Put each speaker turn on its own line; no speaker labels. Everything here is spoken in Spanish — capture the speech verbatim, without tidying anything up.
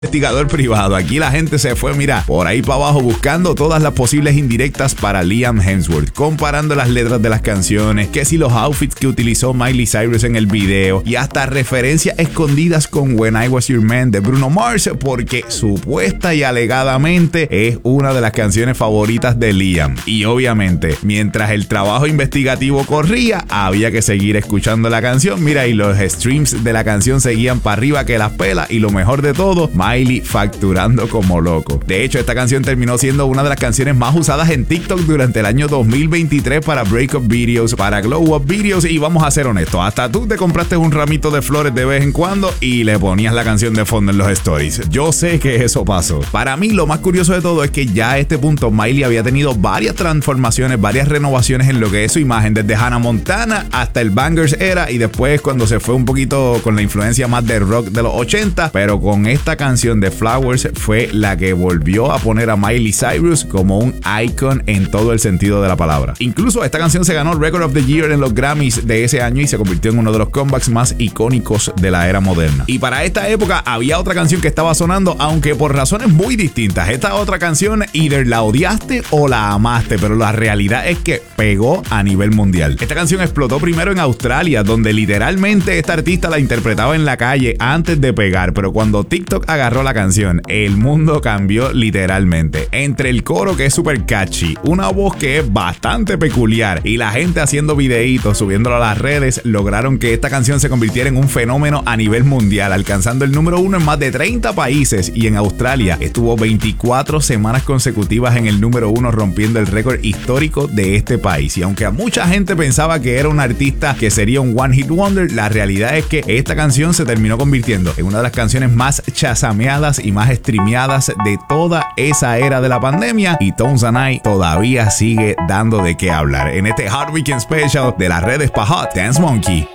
Investigador privado. Aquí la gente se fue, mira, por ahí para abajo buscando todas las posibles indirectas para Liam Hemsworth, comparando las letras de las canciones, que si los outfits que utilizó Miley Cyrus en el video y hasta referencias escondidas con When I Was Your Man de Bruno Mars, porque supuesta y alegadamente es una de las canciones favoritas de Liam. Y obviamente, mientras el trabajo investigativo corría, había que seguir escuchando la canción. Mira, y los streams de la canción seguían para arriba que las pelas, y lo mejor de todo, Miley facturando como loco. De hecho, esta canción terminó siendo una de las canciones más usadas en TikTok durante el año dos mil veintitrés para breakup videos, para glow up videos, y vamos a ser honestos, hasta tú te compraste un ramito de flores de vez en cuando y le ponías la canción de fondo en los stories. Yo sé que eso pasó. Para mí, lo más curioso de todo es que ya a este punto Miley había tenido varias transformaciones, varias renovaciones en lo que es su imagen, desde Hannah Montana hasta el Bangers era, y después cuando se fue un poquito con la influencia más de rock de los ochenta, pero con esta canción de Flowers fue la que volvió a poner a Miley Cyrus como un icon en todo el sentido de la palabra. Incluso esta canción se ganó Record of the Year en los Grammys de ese año y se convirtió en uno de los comebacks más icónicos de la era moderna. Y para esta época había otra canción que estaba sonando, aunque por razones muy distintas. Esta otra canción, either la odiaste o la amaste, pero la realidad es que pegó a nivel mundial. Esta canción explotó primero en Australia, donde literalmente esta artista la interpretaba en la calle antes de pegar, pero cuando TikTok agarró la canción, el mundo cambió literalmente. Entre el coro, que es súper catchy, una voz que es bastante peculiar, y la gente haciendo videitos, subiéndolo a las redes, lograron que esta canción se convirtiera en un fenómeno a nivel mundial, alcanzando el número uno en más de treinta países, y en Australia estuvo veinticuatro semanas consecutivas en el número uno, rompiendo el récord histórico de este país. Y aunque a mucha gente pensaba que era un artista que sería un one hit wonder, la realidad es que esta canción se terminó convirtiendo en una de las canciones más chasameadas y más streameadas de toda esa era de la pandemia, y Tones and I todavía sigue dando de qué hablar en este Hot Weekend Special de las redes pa' Hot Dance Monkey.